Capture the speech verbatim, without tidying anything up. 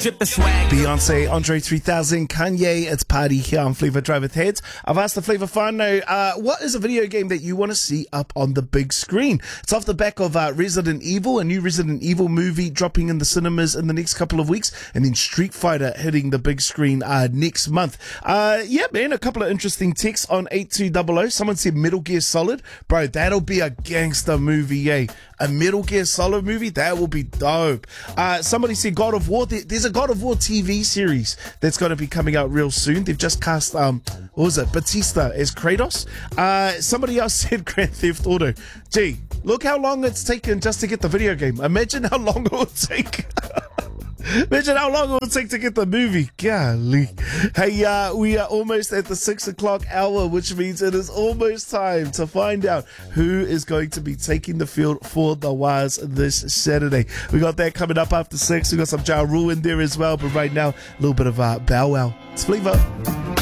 dripping swag. Beyonce, Andre three thousand, Kanye, it's party here on Flavor Drive with Heads. I've asked the Flavor whānau, uh, what is a video game that you want to see up on the big screen? It's off the back of uh, Resident Evil, a new Resident Evil movie dropping in the cinemas in the next couple of weeks, and then Street Fighter hitting the big screen uh, next month. Uh, yeah, man, a couple of interesting texts on eight two hundred. Someone said Metal Gear Solid. Bro, that'll be a gangster movie, eh? A Metal Gear Solid movie? That will be dope. Uh, somebody said God of War. There, there's a God of War T V series that's going to be coming out real soon. They've just cast, um, what was it, Batista as Kratos. Uh, somebody else said Grand Theft Auto. Gee, look how long it's taken just to get the video game. Imagine how long it would take. Imagine how long it would take to get the movie. Golly. Hey, uh, we are almost at the six o'clock hour, which means it is almost time to find out who is going to be taking the field for the Waz this Saturday. We got that coming up after six. We got some Ja Rule in there as well. But right now, a little bit of uh, Bow Wow. It's Flavor.